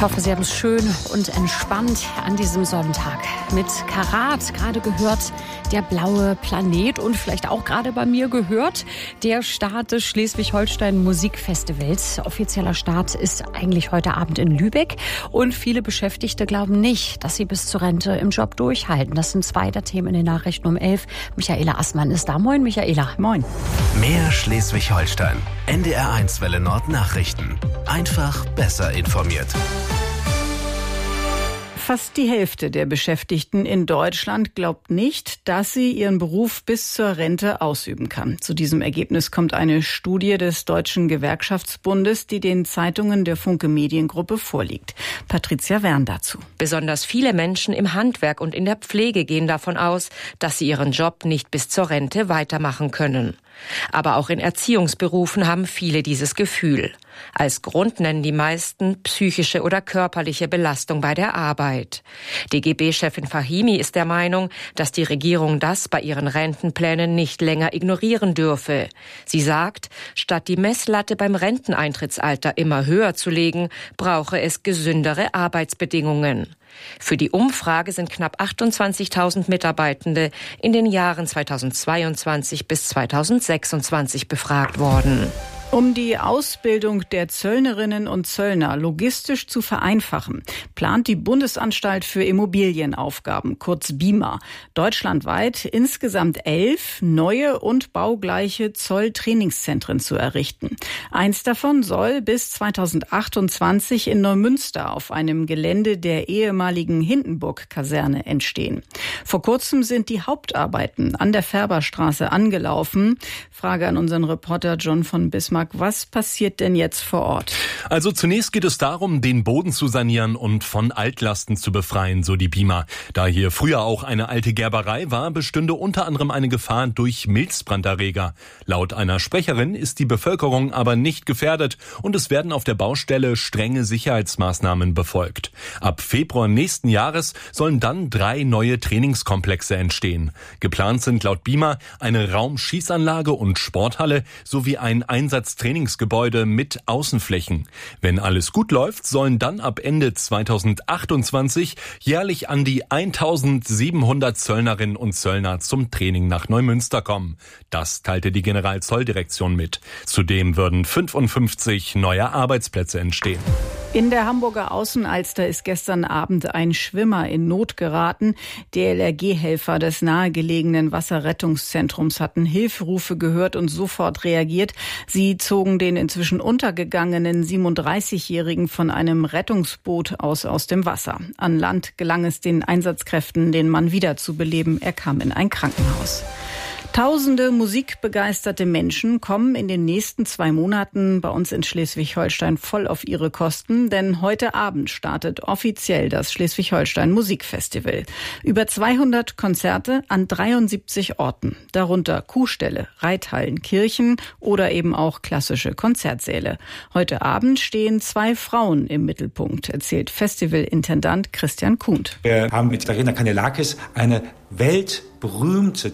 hoffe, Sie haben es schön und entspannt an diesem Sonntag. Mit Karat gerade gehört der blaue Planet und vielleicht auch gerade bei mir gehört der Start des Schleswig-Holstein Musikfestivals. Offizieller Start ist eigentlich heute Abend in Lübeck und viele Beschäftigte glauben nicht, dass sie bis zur Rente im Job durchhalten. Das sind zwei der Themen in den Nachrichten um 11. Michaela Assmann ist da. Moin, Michaela. Moin. Mehr Schleswig-Holstein. NDR1 Welle Nord Nachrichten. Einfach besser informiert. Fast die Hälfte der Beschäftigten in Deutschland glaubt nicht, dass sie ihren Beruf bis zur Rente ausüben kann. Zu diesem Ergebnis kommt eine Studie des Deutschen Gewerkschaftsbundes, die den Zeitungen der Funke Mediengruppe vorliegt. Patricia Wern dazu. Besonders viele Menschen im Handwerk und in der Pflege gehen davon aus, dass sie ihren Job nicht bis zur Rente weitermachen können. Aber auch in Erziehungsberufen haben viele dieses Gefühl. Als Grund nennen die meisten psychische oder körperliche Belastung bei der Arbeit. DGB-Chefin Fahimi ist der Meinung, dass die Regierung das bei ihren Rentenplänen nicht länger ignorieren dürfe. Sie sagt, statt die Messlatte beim Renteneintrittsalter immer höher zu legen, brauche es gesündere Arbeitsbedingungen. Für die Umfrage sind knapp 28.000 Mitarbeitende in den Jahren 2022 bis 2026 befragt worden. Um die Ausbildung der Zöllnerinnen und Zöllner logistisch zu vereinfachen, plant die Bundesanstalt für Immobilienaufgaben, kurz BIMA, deutschlandweit insgesamt 11 neue und baugleiche Zolltrainingszentren zu errichten. Eins davon soll bis 2028 in Neumünster auf einem Gelände der ehemaligen Hindenburg-Kaserne entstehen. Vor kurzem sind die Hauptarbeiten an der Färberstraße angelaufen. Frage an unseren Reporter John von Bismarck. Was passiert denn jetzt vor Ort? Also zunächst geht es darum, den Boden zu sanieren und von Altlasten zu befreien, so die BIMA. Da hier früher auch eine alte Gerberei war, bestünde unter anderem eine Gefahr durch Milzbranderreger. Laut einer Sprecherin ist die Bevölkerung aber nicht gefährdet und es werden auf der Baustelle strenge Sicherheitsmaßnahmen befolgt. Ab Februar nächsten Jahres sollen dann 3 neue Trainingskomplexe entstehen. Geplant sind laut BIMA eine Raumschießanlage und Sporthalle sowie ein Einsatztrainingsgebäude mit Außenflächen. Wenn alles gut läuft, sollen dann ab Ende 2028 jährlich an die 1700 Zöllnerinnen und Zöllner zum Training nach Neumünster kommen. Das teilte die Generalzolldirektion mit. Zudem würden 55 neue Arbeitsplätze entstehen. In der Hamburger Außenalster ist gestern Abend ein Schwimmer in Not geraten. Die LRG-Helfer des nahegelegenen Wasserrettungszentrums hatten Hilferufe gehört und sofort reagiert. Sie zogen den inzwischen untergegangenen 37-Jährigen von einem Rettungsboot aus dem Wasser. An Land gelang es den Einsatzkräften, den Mann wiederzubeleben. Er kam in ein Krankenhaus. Tausende musikbegeisterte Menschen kommen in den nächsten 2 Monaten bei uns in Schleswig-Holstein voll auf ihre Kosten, denn heute Abend startet offiziell das Schleswig-Holstein Musikfestival. Über 200 Konzerte an 73 Orten, darunter Kuhställe, Reithallen, Kirchen oder eben auch klassische Konzertsäle. Heute Abend stehen 2 Frauen im Mittelpunkt, erzählt Festivalintendant Christian Kuhnt. Wir haben mit Verena Kanellakis eine weltberühmte